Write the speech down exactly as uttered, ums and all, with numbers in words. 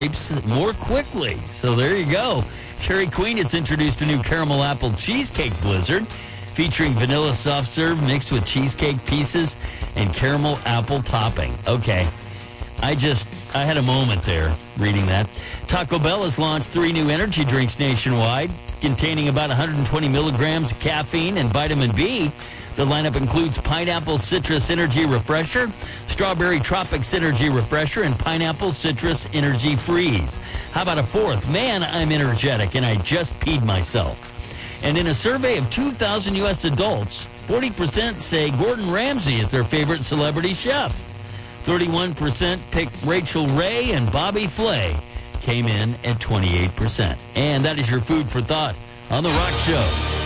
more quickly. So there you go. Dairy Queen has introduced a new caramel apple cheesecake blizzard featuring vanilla soft serve mixed with cheesecake pieces and caramel apple topping. Okay. I just, I had a moment there reading that. Taco Bell has launched three new energy drinks nationwide containing about one hundred twenty milligrams of caffeine and vitamin B. The lineup includes Pineapple Citrus Energy Refresher, Strawberry Tropics Energy Refresher, and Pineapple Citrus Energy Freeze. How about a fourth? Man, I'm energetic, and I just peed myself. And in a survey of two thousand U S adults, forty percent say Gordon Ramsay is their favorite celebrity chef. thirty-one percent picked Rachel Ray, and Bobby Flay came in at twenty-eight percent. And that is your food for thought on The Rock Show.